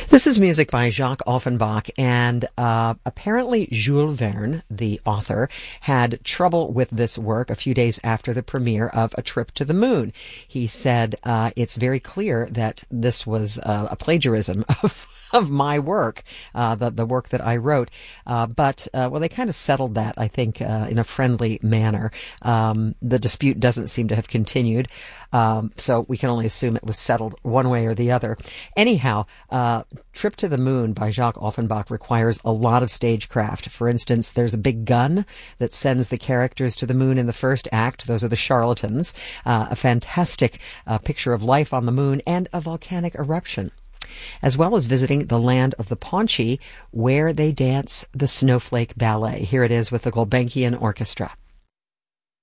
This is music by Jacques Offenbach, and apparently Jules Verne, the author, had trouble with this work a few days after the premiere of A Trip to the Moon. He said it's very clear that this was a plagiarism of my work, the work that I wrote. But they kind of settled that, I think, in a friendly manner. The dispute doesn't seem to have continued, so we can only assume it was settled one way or the other. Anyhow, Trip to the Moon by Jacques Offenbach requires a lot of stagecraft. For instance, there's a big gun that sends the characters to the moon in the first act. Those are the charlatans. A fantastic picture of life on the moon and a volcanic eruption, as well as visiting the land of the Paunchi, where they dance the Snowflake Ballet. Here it is with the Gulbenkian Orchestra.